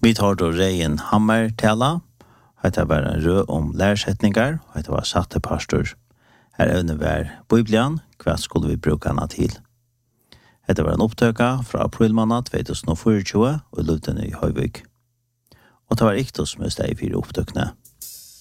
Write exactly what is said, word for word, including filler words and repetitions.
Vi tar då Reien Hammer tala. Det var en rød om lærsetninger, og det var satte pastor. Her evne var Bibelen, hva skulle vi bruke henne til? Det var en opptøka fra aprilmåned tjueogfyrtjue og Lutene i Høyvik. Og det var ikke som er steg i fire opptøkene.